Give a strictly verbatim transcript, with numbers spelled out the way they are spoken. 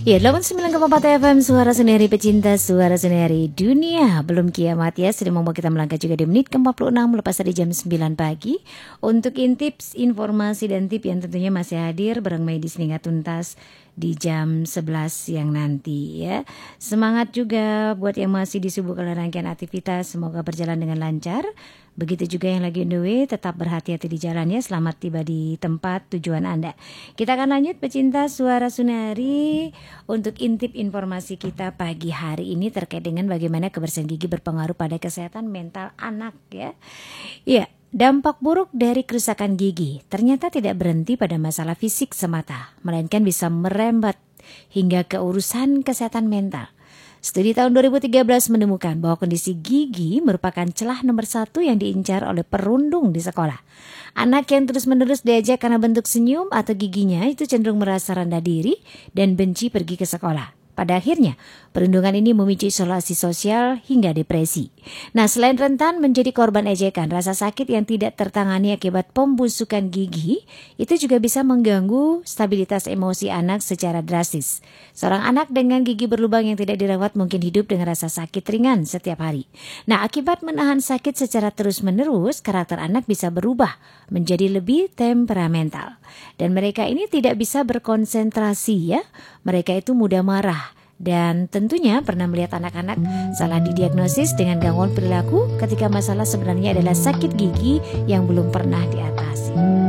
Ya, delapan puluh sembilan koma empat F M Suara Seneri Pecinta Suara Seneri Dunia. Belum kiamat ya, sudah membawa kita melangkah juga di menit ke empat puluh enam lepas dari jam sembilan pagi. Untuk intips, informasi dan tip yang tentunya masih hadir bareng Medi hingga tuntas di jam sebelas siang nanti ya. Semangat juga buat yang masih disibukkan oleh rangkaian aktivitas, semoga berjalan dengan lancar. Begitu juga yang lagi on the way, tetap berhati-hati di jalan ya. Selamat tiba di tempat tujuan Anda. Kita akan lanjut pecinta Suara Sunari untuk intip informasi kita pagi hari ini terkait dengan bagaimana kebersihan gigi berpengaruh pada kesehatan mental anak ya. Iya, dampak buruk dari kerusakan gigi ternyata tidak berhenti pada masalah fisik semata, melainkan bisa merembet hingga ke urusan kesehatan mental. Studi tahun dua ribu tiga belas menemukan bahwa kondisi gigi merupakan celah nomor satu yang diincar oleh perundung di sekolah. Anak yang terus-menerus diajak karena bentuk senyum atau giginya itu cenderung merasa rendah diri dan benci pergi ke sekolah. Pada akhirnya, perundungan ini memicu isolasi sosial hingga depresi. Nah, selain rentan menjadi korban ejekan, rasa sakit yang tidak tertangani akibat pembusukan gigi itu juga bisa mengganggu stabilitas emosi anak secara drastis. Seorang anak dengan gigi berlubang yang tidak dirawat mungkin hidup dengan rasa sakit ringan setiap hari. Nah, akibat menahan sakit secara terus-menerus, karakter anak bisa berubah menjadi lebih temperamental. Dan mereka ini tidak bisa berkonsentrasi ya. Mereka itu mudah marah. Dan tentunya pernah melihat anak-anak salah didiagnosis dengan gangguan perilaku ketika masalah sebenarnya adalah sakit gigi yang belum pernah diatasi.